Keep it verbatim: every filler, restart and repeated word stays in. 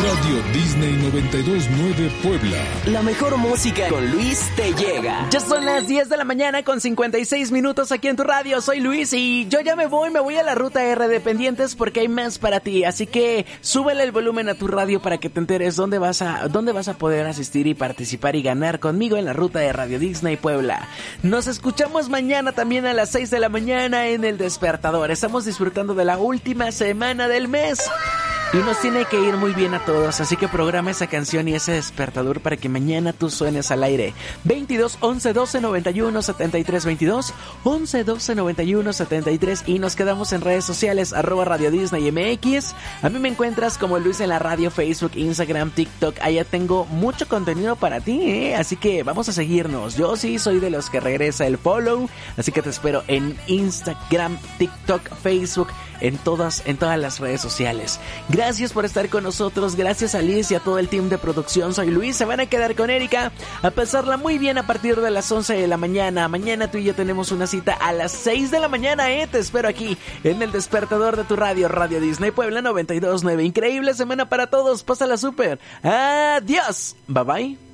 Radio Disney noventa y dos punto nueve Puebla. La mejor música con Luis te llega. Ya son las diez de la mañana con cincuenta y seis minutos aquí en tu radio. Soy Luis y yo ya me voy, me voy a la ruta R de pendientes porque hay más para ti. Así que súbele el volumen a tu radio para que te enteres dónde vas a, dónde vas a poder asistir y participar y ganar conmigo en la ruta de Radio Disney Puebla. Nos escuchamos mañana también a las seis de la mañana en El Despertador. Estamos disfrutando de la última semana del mes. Y nos tiene que ir muy bien a todos, así que programa esa canción y ese despertador para que mañana tú suenes al aire. veintidós, once, doce, noventa y uno, setenta y tres, veintidós, once, doce, noventa y uno, setenta y tres y nos quedamos en redes sociales, arroba Radio Disney M X. A mí me encuentras como Luis en la radio, Facebook, Instagram, TikTok. Allá tengo mucho contenido para ti, ¿eh? Así que vamos a seguirnos. Yo sí soy de los que regresa el follow, así que te espero en Instagram, TikTok, Facebook, en todas, en todas las redes sociales. Gracias por estar con nosotros, gracias a Liz y a todo el team de producción. Soy Luis, se van a quedar con Erika a pasarla muy bien a partir de las once de la mañana. Mañana tú y yo tenemos una cita a las seis de la mañana, eh. Te espero aquí en El Despertador de tu radio, Radio Disney Puebla noventa y dos punto nueve. Increíble semana para todos, pásala súper. Adiós, bye bye.